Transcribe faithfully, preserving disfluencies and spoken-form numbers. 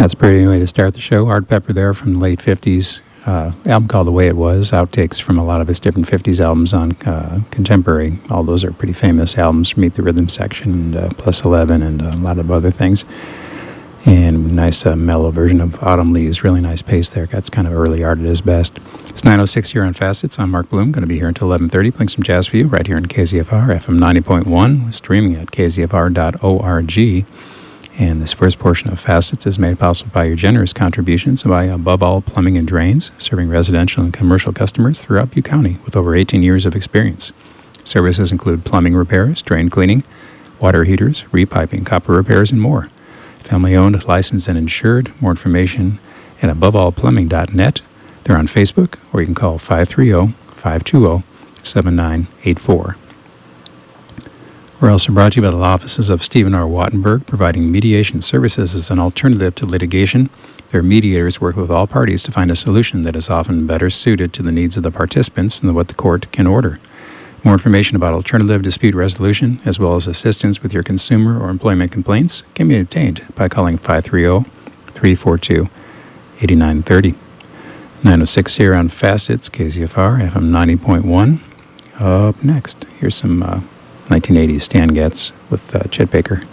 That's a pretty way to start the show. Art Pepper there from the late fifties. Uh, album called The Way It Was. Outtakes from a lot of his different fifties albums on uh, Contemporary. All those are pretty famous albums. Meet the Rhythm Section and uh, Plus eleven and a lot of other things. And nice uh, mellow version of Autumn Leaves. Really nice pace there. That's kind of early art at his best. It's nine oh six here on Facets. I'm Mark Bloom. Going to be here until eleven thirty playing some jazz for you right here on K Z F R, F M ninety point one, streaming at k z f r dot org. And this first portion of Facets is made possible by your generous contributions by Above All Plumbing and Drains, serving residential and commercial customers throughout Butte County with over eighteen years of experience. Services include plumbing repairs, drain cleaning, water heaters, repiping, copper repairs, and more. Family-owned, licensed, and insured. More information at above all plumbing dot net. They're on Facebook, or you can call five three zero, five two zero, seven nine eight four. We're also brought to you by the law offices of Stephen R. Wattenberg, providing mediation services as an alternative to litigation. Their mediators work with all parties to find a solution that is often better suited to the needs of the participants than what the court can order. More information about alternative dispute resolution, as well as assistance with your consumer or employment complaints, can be obtained by calling five three zero, three four two, eight nine three zero. nine oh six here on Facets, K Z F R, F M ninety point one. Up next, here's some uh, nineteen eighties Stan Getz with uh, Chet Baker.